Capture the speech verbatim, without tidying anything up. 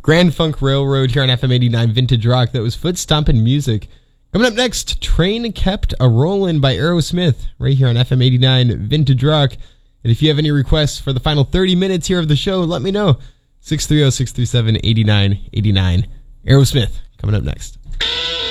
Grand Funk Railroad here on F M eighty-nine Vintage Rock. That was Foot Stompin' Music. Coming up next, Train Kept a Rollin' by Aerosmith, right here on F M eighty-nine Vintage Rock. And if you have any requests for the final thirty minutes here of the show, let me know. six three zero, six three seven, eight nine eight nine. Aerosmith, coming up next.